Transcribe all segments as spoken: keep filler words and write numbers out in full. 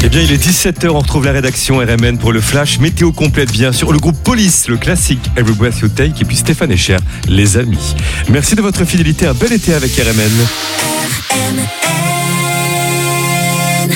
Eh bien, il est dix-sept heures, on retrouve la rédaction R M N pour le flash météo complète, bien sûr. Le groupe Police, le classique Every Breath You Take, et puis Stéphane Echer, les amis. Merci de votre fidélité, un bel été avec R M N. R M N.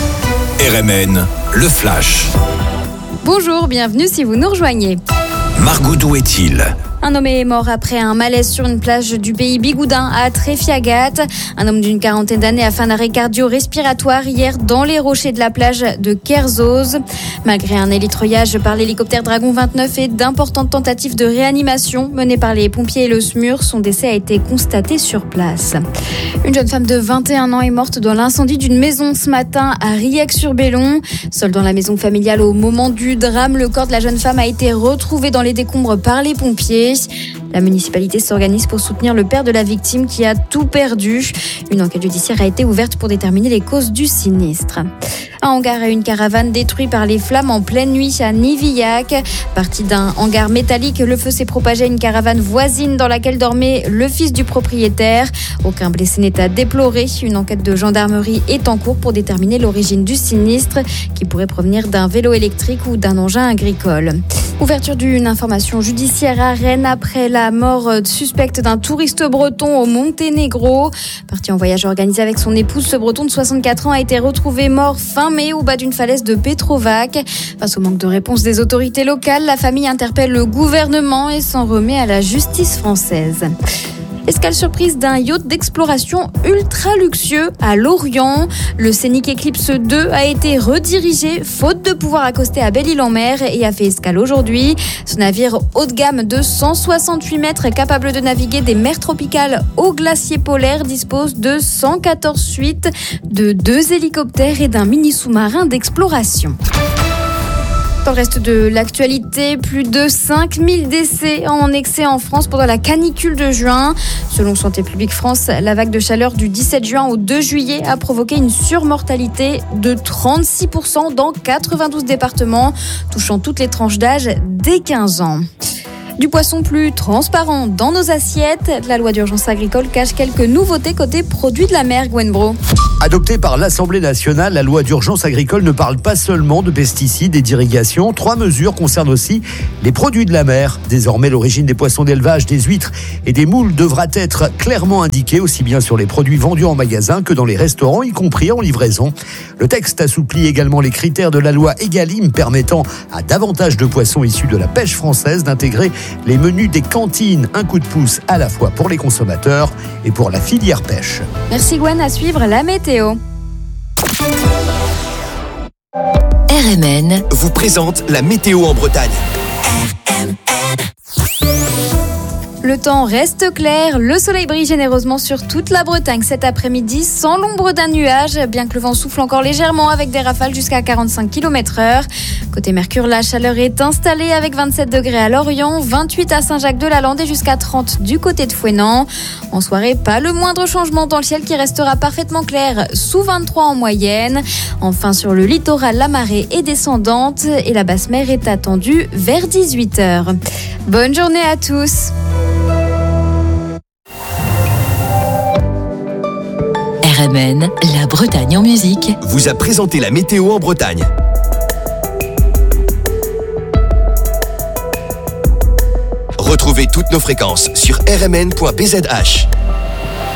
R M N, le flash. Bonjour, bienvenue si vous nous rejoignez. Margot, d'où est-il ? Un homme est mort après un malaise sur une plage du pays Bigoudin à Tréfiagat. Un homme d'une quarantaine d'années a fait un arrêt cardio-respiratoire hier dans les rochers de la plage de Kerzoz. Malgré un élitroyage par l'hélicoptère Dragon vingt-neuf et d'importantes tentatives de réanimation menées par les pompiers et le S M U R, son décès a été constaté sur place. Une jeune femme de vingt et un ans est morte dans l'incendie d'une maison ce matin à Riec-sur-Bellon. Seule dans la maison familiale au moment du drame, le corps de la jeune femme a été retrouvé dans les décombres par les pompiers. La municipalité s'organise pour soutenir le père de la victime qui a tout perdu. Une enquête judiciaire a été ouverte pour déterminer les causes du sinistre. Un hangar et une caravane détruits par les flammes en pleine nuit à Nivillac. Parti d'un hangar métallique, le feu s'est propagé à une caravane voisine dans laquelle dormait le fils du propriétaire. Aucun blessé n'est à déplorer. Une enquête de gendarmerie est en cours pour déterminer l'origine du sinistre qui pourrait provenir d'un vélo électrique ou d'un engin agricole. Ouverture d'une information judiciaire à Rennes après la mort suspecte d'un touriste breton au Monténégro. Parti en voyage organisé avec son épouse, ce breton de soixante-quatre ans a été retrouvé mort fin mai au bas d'une falaise de Petrovac. Face au manque de réponse des autorités locales, la famille interpelle le gouvernement et s'en remet à la justice française. Escale surprise d'un yacht d'exploration ultra luxueux à Lorient. Le Scénic Eclipse deux a été redirigé faute de pouvoir accoster à Belle-Île-en-Mer et a fait escale aujourd'hui. Ce navire haut de gamme de cent soixante-huit mètres capable de naviguer des mers tropicales aux glaciers polaires dispose de cent quatorze suites, de deux hélicoptères et d'un mini sous-marin d'exploration. Dans le reste de l'actualité, plus de cinq mille décès en excès en France pendant la canicule de juin. Selon Santé publique France, la vague de chaleur du dix-sept juin au deux juillet a provoqué une surmortalité de trente-six pour cent dans quatre-vingt-douze départements, touchant toutes les tranches d'âge dès quinze ans. Du poisson plus transparent dans nos assiettes, la loi d'urgence agricole cache quelques nouveautés côté produits de la mer, Gwen Bro. Adoptée par l'Assemblée nationale, la loi d'urgence agricole ne parle pas seulement de pesticides et d'irrigation. Trois mesures concernent aussi les produits de la mer. Désormais, l'origine des poissons d'élevage, des huîtres et des moules devra être clairement indiquée, aussi bien sur les produits vendus en magasin que dans les restaurants, y compris en livraison. Le texte assouplit également les critères de la loi Egalim, permettant à davantage de poissons issus de la pêche française d'intégrer les menus des cantines. Un coup de pouce à la fois pour les consommateurs et pour la filière pêche. Merci Gwen, à suivre la météo. R M N vous présente la météo en Bretagne. R M N. Le temps reste clair, le soleil brille généreusement sur toute la Bretagne cet après-midi sans l'ombre d'un nuage, bien que le vent souffle encore légèrement avec des rafales jusqu'à quarante-cinq kilomètres heure. Côté Mercure, la chaleur est installée avec vingt-sept degrés à Lorient, vingt-huit à Saint-Jacques-de-la-Lande et jusqu'à trente du côté de Fouesnant. En soirée, pas le moindre changement dans le ciel qui restera parfaitement clair, sous vingt-trois en moyenne. Enfin, sur le littoral, la marée est descendante et la basse mer est attendue vers dix-huit heures. Bonne journée à tous. R M N, la Bretagne en musique, vous a présenté la météo en Bretagne. Retrouvez toutes nos fréquences sur r m n point b z h.